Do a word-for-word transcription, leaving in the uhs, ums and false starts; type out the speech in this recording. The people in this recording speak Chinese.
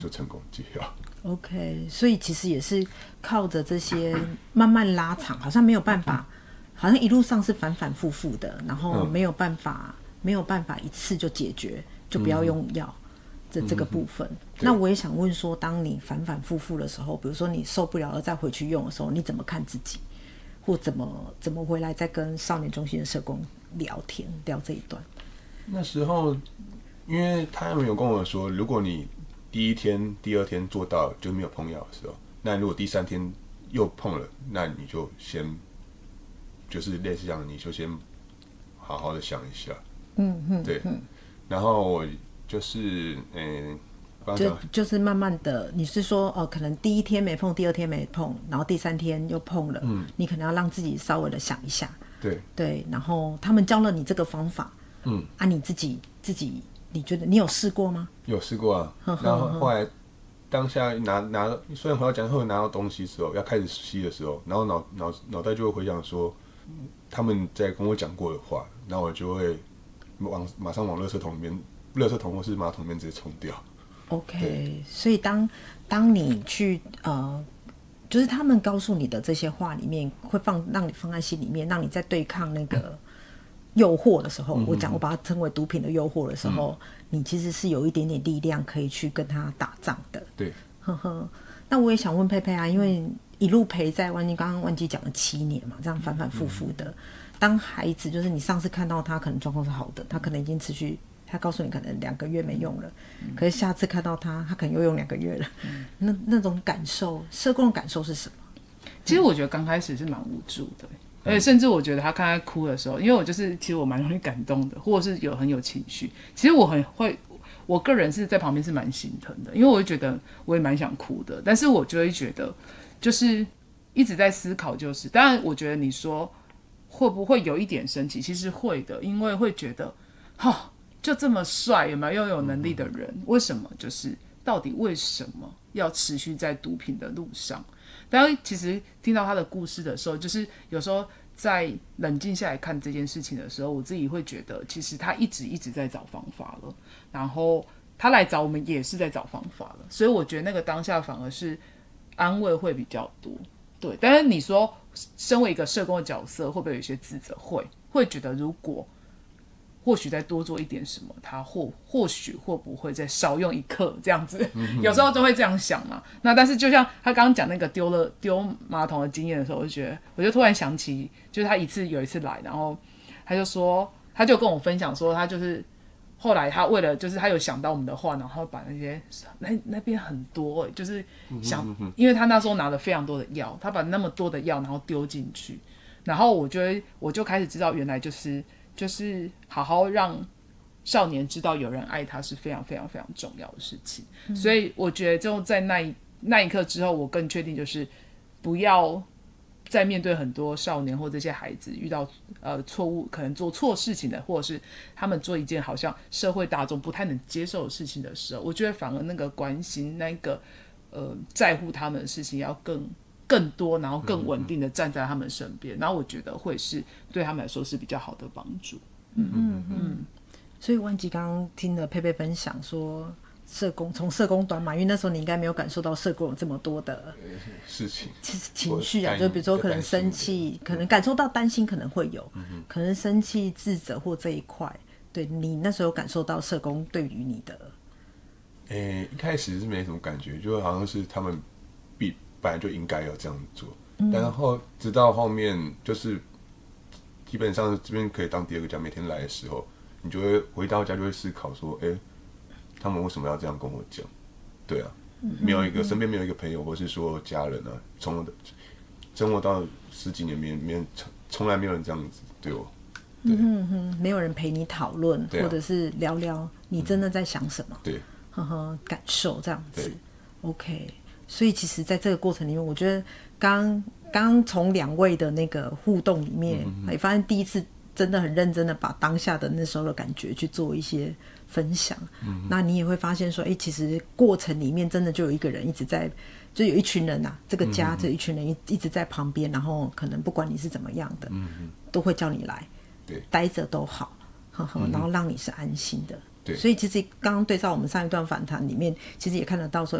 就成功解药。 OK， 所以其实也是靠着这些慢慢拉长，好像没有办法，好像一路上是反反复复的，然后没有办法，嗯、没有办法一次就解决，就不要用药。嗯这这个部分，那我也想问说，当你反反复复的时候，比如说你受不了了再回去用的时候，你怎么看自己，或怎么怎么回来再跟少年中心的社工聊天聊这一段？ 那时候，因为他们有跟我说，如果你第一天、第二天做到就没有碰药的时候，那如果第三天又碰了，那你就先就是类似这样，你就先好好的想一下，嗯嗯，对，嗯然后我。就是，嗯、欸， 就就是慢慢的，你是说，哦，可能第一天没碰，第二天没碰，然后第三天又碰了，嗯，你可能要让自己稍微的想一下， 对对，然后他们教了你这个方法，嗯，啊，你自己自己，你觉得你有试过吗？ 有试过啊，然后后来当下拿拿，虽然回到家后拿到东西的时候，要开始吸的时候，然后脑脑脑袋就会回想说，他们在跟我讲过的话，然后我就会往马上往垃圾桶里面。垃圾桶或是马桶里面直接冲掉。 OK， 所以当当你去呃，就是他们告诉你的这些话里面，会放让你放在心里面，让你在对抗那个诱惑的时候，嗯、我讲我把它称为毒品的诱惑的时候，嗯、你其实是有一点点力量可以去跟他打仗的。 对， 呵呵。那我也想问佩佩啊，因为一路陪在万基，刚刚万基讲了七年嘛，这样反反复复的。嗯、当孩子就是你上次看到他可能状况是好的，他可能已经持续。他告诉你可能两个月没用了，嗯、可是下次看到他，他可能又用两个月了。嗯、那那种感受，社工的感受是什么？ 其实我觉得刚开始是蛮无助的，而且甚至我觉得他看他哭的时候，因为我就是其实我蛮容易感动的，或者是有很有情绪。其实我很会，我个人是在旁边是蛮心疼的，因为我会觉得我也蛮想哭的，但是我就会觉得就是一直在思考，就是当然我觉得你说会不会有一点生气，其实会的，因为会觉得哈。就这么帅，有没有又有能力的人？为什么就是到底为什么要持续在毒品的路上？但其实听到他的故事的时候，就是有时候在冷静下来看这件事情的时候，我自己会觉得，其实他一直一直在找方法了。然后他来找我们也是在找方法了，所以我觉得那个当下反而是安慰会比较多。对，但是你说身为一个社工的角色，会不会有一些自责？会，会觉得如果。或许再多做一点什么，他或或许会不会再少用一刻这样子，嗯、有时候就会这样想嘛。那但是就像他刚刚讲那个丢了丢马桶的经验的时候，我就觉得，我就突然想起，就是他一次有一次来，然后他就说，他就跟我分享说，他就是后来他为了就是他有想到我们的话，然后把那些那那边很多、欸，就是想，嗯、哼哼因为他那时候拿了非常多的药，他把那么多的药然后丢进去，然后我就我就开始知道原来就是。就是好好让少年知道有人爱他是非常非常非常重要的事情，嗯、所以我觉得就在那一那一刻之后，我更确定就是不要再面对很多少年或这些孩子遇到呃错误，可能做错事情的，或者是他们做一件好像社会大众不太能接受的事情的时候，我觉得反而那个关心那个呃在乎他们的事情要更。更多，然后更稳定的站在他们身边，嗯、然后我觉得会是对他们来说是比较好的帮助。嗯嗯嗯。所以万基刚刚听了佩佩分享说，社工从社工端嘛，因为那时候你应该没有感受到社工有这么多的事情情绪啊，就比如说可能生气，可能感受到担心，可能会有，嗯、可能生气、自责或这一块，对你那时候有感受到社工对于你的， 诶、欸，一开始是没什么感觉，就好像是他们必。本来就应该要这样做，嗯、然后直到后面就是基本上这边可以当第二个家，每天来的时候，你就会回到家就会思考说，哎、欸，他们为什么要这样跟我讲？对啊，嗯、没有一个身边没有一个朋友或是说家人啊，从生活到十几年没没从来没有人这样子对我，对， 嗯哼，没有人陪你讨论，啊、或者是聊聊你真的在想什么， 对， 呵呵，感受这样子 ，OK。所以其实在这个过程里面，我觉得刚刚从两位的那个互动里面，也、嗯、发现第一次真的很认真的把当下的那时候的感觉去做一些分享。嗯、那你也会发现说，哎，其实过程里面真的就有一个人一直在，就有一群人啊，这个家这、嗯、一群人一直在旁边，然后可能不管你是怎么样的，嗯、都会叫你来，对，待着都好，呵呵，然后让你是安心的。 对所以其实刚刚对照我们上一段访谈里面，其实也看得到说